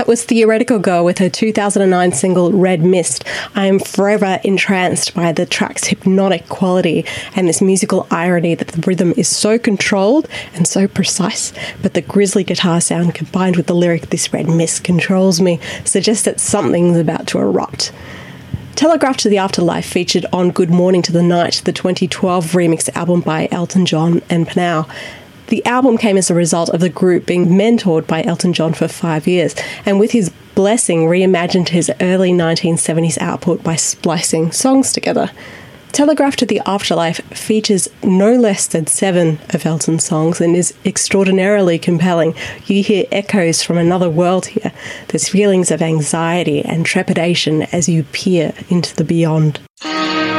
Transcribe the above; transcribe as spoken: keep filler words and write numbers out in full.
That was Theoretical Girl with her two thousand nine single Red Mist. I am forever entranced by the track's hypnotic quality and this musical irony that the rhythm is so controlled and so precise, but the grisly guitar sound combined with the lyric "This red mist controls me" suggests that something's about to erupt. Telegraph to the Afterlife featured on Good Morning to the Night, the twenty twelve remix album by Elton John and Pnau. The album came as a result of the group being mentored by Elton John for five years, and with his blessing reimagined his early nineteen seventies output by splicing songs together. Telegraph to the Afterlife features no less than seven of Elton's songs and is extraordinarily compelling. You hear echoes from another world here. There's feelings of anxiety and trepidation as you peer into the beyond.